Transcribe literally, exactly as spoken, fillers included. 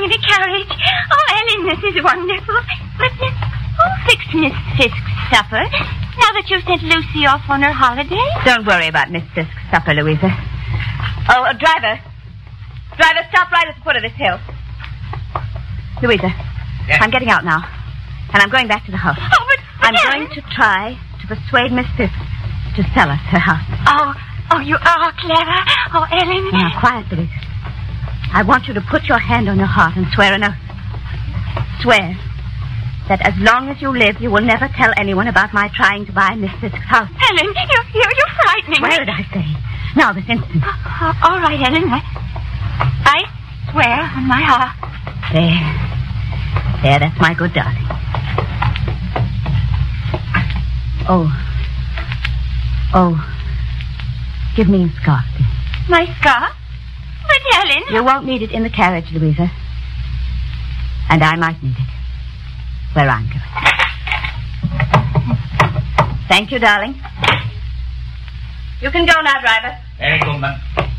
in a carriage. Oh, Ellen, this is wonderful. But uh, who'll fix Miss Fisk's supper now that you've sent Lucy off on her holiday? Don't worry about Miss Fisk's supper, Louisa. Oh, uh, driver. Driver, stop right at the foot of this hill. Louisa, yes. I'm getting out now. And I'm going back to the house. Oh, but... but I'm Ellen... going to try to persuade Miss Fisk to sell us her house. Oh, oh, you are clever. Oh, Ellen. Now, quiet, Louisa. I want you to put your hand on your heart and swear an oath. Swear that as long as you live, you will never tell anyone about my trying to buy Miss Fisk's house. Ellen, you're, you're, you're frightening me. Swear it, I say. Now, this instant. Oh, all right, Ellen. I, I swear on my heart. There. There, that's my good darling. Oh. Oh. Give me a scarf, dear. My scarf? But, Ellen... You won't need it in the carriage, Louisa. And I might need it where I'm going. Thank you, darling. You can go now, driver. Very good, ma'am.